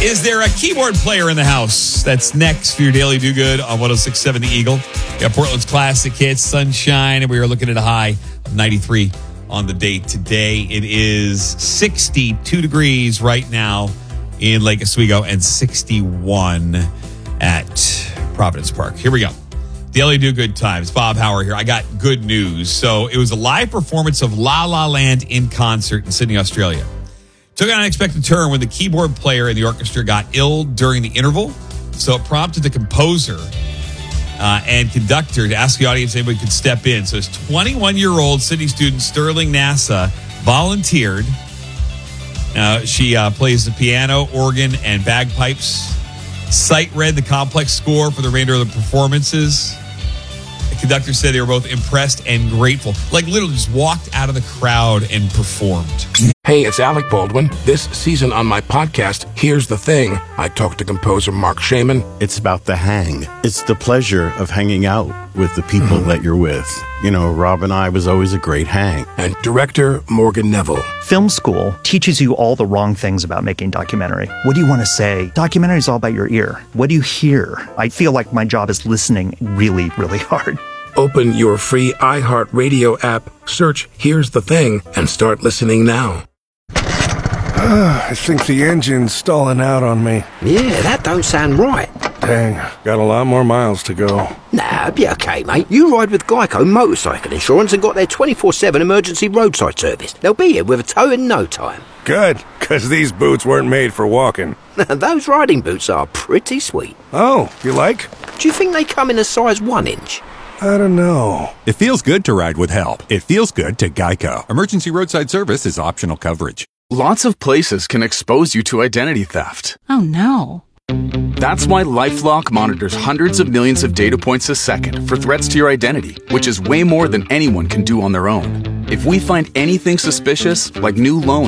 Is there a keyboard player in the house? That's next for your Daily Do Good on 106.7 The Eagle. We got Portland's classic hits, Sunshine, and we are looking at a high of 93 on the date today. It is 62 degrees right now in Lake Oswego and 61 at Providence Park. Here we go. Daily Do Good times. Bob Hauer here. I got good news. So it was a live performance of La La Land in concert in Sydney, Australia. Took an unexpected turn when the keyboard player in the orchestra got ill during the interval. So it prompted the composer and conductor to ask the audience if anybody could step in. So his 21-year-old Sydney student, Sterling Nassa, volunteered. She plays the piano, organ, and bagpipes. Sight read the complex score for the remainder of the performances. The conductor said they were both impressed and grateful. Like literally just walked out of the crowd and performed. Hey, it's Alec Baldwin. This season on my podcast, Here's the Thing, I talked to composer Mark Shaman. It's about the hang. It's the pleasure of hanging out with the people that you're with. You know, Rob and I was always a great hang. And director Morgan Neville. Film school teaches you all the wrong things about making documentary. What do you want to say? Documentary is all about your ear. What do you hear? I feel like my job is listening really, really hard. Open your free iHeartRadio app, search Here's the Thing, and start listening now. I think the engine's stalling out on me. Yeah, that don't sound right. Dang, got a lot more miles to go. Nah, be okay, mate. You ride with Geico Motorcycle Insurance and got their 24/7 emergency roadside service. They'll be here with a tow in no time. Good, because these boots weren't made for walking. Those riding boots are pretty sweet. Oh, you like? Do you think they come in a size 1 inch? I don't know. It feels good to ride with help. It feels good to Geico. Emergency roadside service is optional coverage. Lots of places can expose you to identity theft. Oh, no. That's why LifeLock monitors hundreds of millions of data points a second for threats to your identity, which is way more than anyone can do on their own. If we find anything suspicious, like new loans